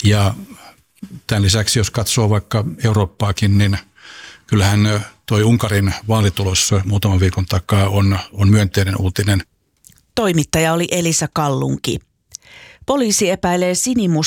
Ja tämän lisäksi, jos katsoo vaikka Eurooppaakin, niin kyllähän toi Unkarin vaalitulos muutaman viikon takaa on myönteinen uutinen. Toimittaja oli Elisa Kallunki. Poliisi epäilee